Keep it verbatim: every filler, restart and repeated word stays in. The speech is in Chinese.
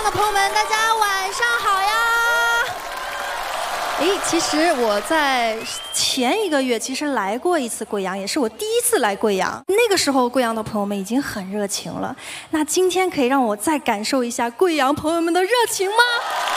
的朋友们，大家晚上好呀！哎，其实我在前一个月其实来过一次贵阳，也是我第一次来贵阳。那个时候贵阳的朋友们已经很热情了，那今天可以让我再感受一下贵阳朋友们的热情吗？